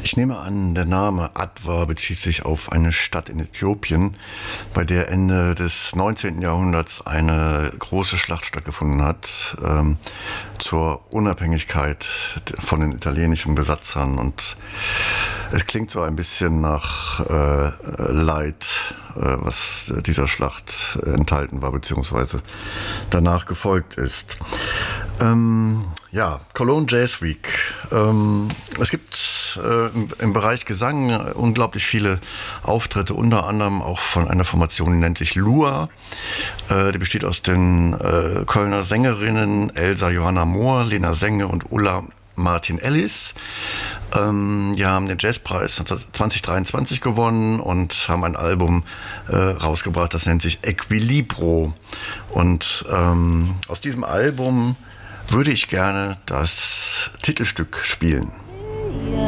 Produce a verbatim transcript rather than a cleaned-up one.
Ich nehme an, der Name Adwa bezieht sich auf eine Stadt in Äthiopien, bei der Ende des neunzehnten. Jahrhunderts eine große Schlacht stattgefunden hat, ähm, zur Unabhängigkeit von den italienischen Besatzern. Und es klingt so ein bisschen nach äh, Leid, äh, was dieser Schlacht enthalten war, beziehungsweise danach gefolgt ist. Ähm, ja, Cologne Jazz Week. Ähm, es gibt äh, im, im Bereich Gesang unglaublich viele Auftritte, unter anderem auch von einer Formation, die nennt sich Lua. Äh, die besteht aus den äh, Kölner Sängerinnen Elsa Johanna Mohr, Lena Senge und Ulla Martin Ellis. Ähm, die haben den Jazzpreis zwanzig dreiundzwanzig gewonnen und haben ein Album äh, rausgebracht, das nennt sich Equilibro. Und ähm, aus diesem Album würde ich gerne das Titelstück spielen.